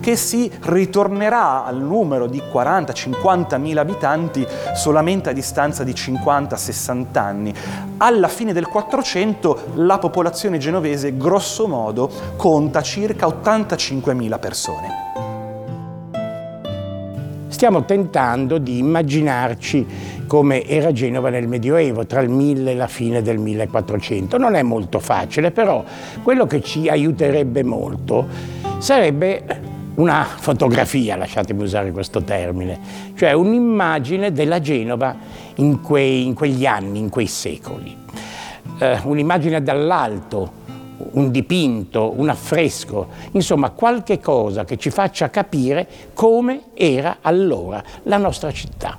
che si ritornerà al numero di 40-50 mila abitanti solamente a distanza di 50-60 anni. Alla fine del 400 la popolazione genovese grosso modo conta circa 85.000 persone. Stiamo tentando di immaginarci come era Genova nel Medioevo, tra il 1000 e la fine del 1400. Non è molto facile, però quello che ci aiuterebbe molto sarebbe una fotografia, lasciatemi usare questo termine, cioè un'immagine della Genova in quegli anni, in quei secoli. Un'immagine dall'alto, un dipinto, un affresco, insomma qualche cosa che ci faccia capire come era allora la nostra città.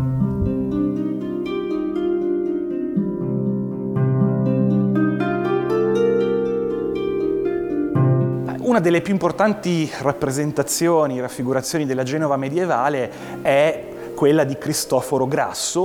Una delle più importanti rappresentazioni, raffigurazioni della Genova medievale è quella di Cristoforo Grasso,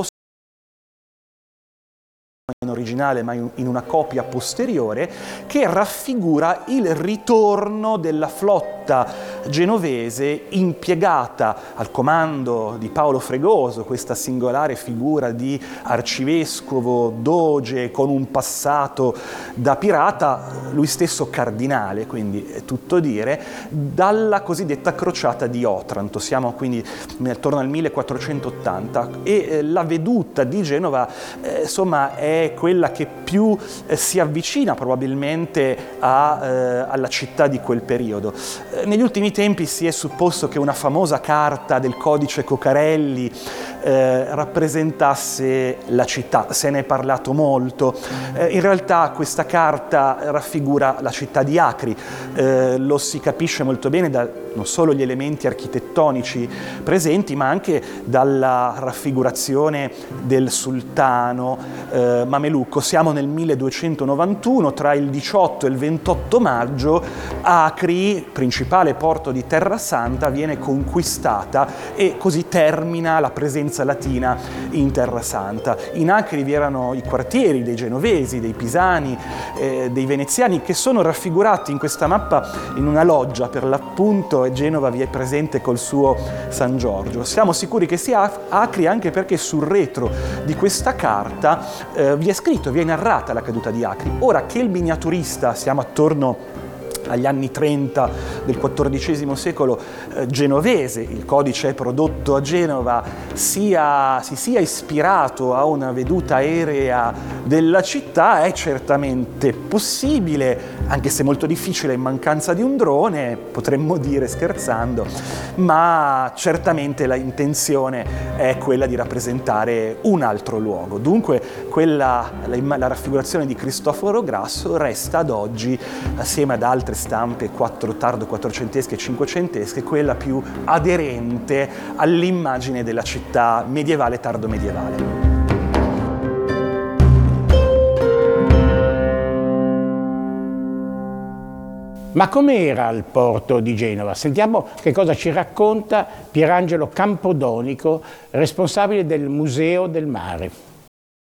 in originale ma in una copia posteriore, che raffigura il ritorno della flotta genovese impiegata al comando di Paolo Fregoso, questa singolare figura di arcivescovo, doge, con un passato da pirata, lui stesso cardinale, quindi è tutto dire, dalla cosiddetta crociata di Otranto. Siamo quindi attorno al 1480 e la veduta di Genova insomma è quella che più si avvicina probabilmente alla città di quel periodo. Negli ultimi tempi si è supposto che una famosa carta del codice Cocarelli rappresentasse la città, se ne è parlato molto. In realtà questa carta raffigura la città di Acri, lo si capisce molto bene da non solo gli elementi architettonici presenti, ma anche dalla raffigurazione del sultano mamelucco. Siamo nel 1291, tra il 18 e il 28 maggio, Acri, principale porto di Terra Santa, viene conquistata e così termina la presenza latina in Terra Santa. In Acri vi erano i quartieri dei genovesi, dei pisani, dei veneziani, che sono raffigurati in questa mappa in una loggia per l'appunto, e Genova vi è presente col suo San Giorgio. Siamo sicuri che sia Acri anche perché sul retro di questa carta vi è scritto, vi è narrata la caduta di Acri. Ora che il miniaturista, siamo attorno agli anni 30 del XIV secolo genovese, il codice è prodotto a Genova, si sia ispirato a una veduta aerea della città, è certamente possibile, anche se molto difficile in mancanza di un drone, potremmo dire scherzando, ma certamente la intenzione è quella di rappresentare un altro luogo. Dunque la raffigurazione di Cristoforo Grasso resta ad oggi, assieme ad altre stampe tardo-quattrocentesche e cinquecentesche, quella più aderente all'immagine della città medievale tardo-medievale. Ma com'era il porto di Genova? Sentiamo che cosa ci racconta Pierangelo Campodonico, responsabile del Museo del Mare.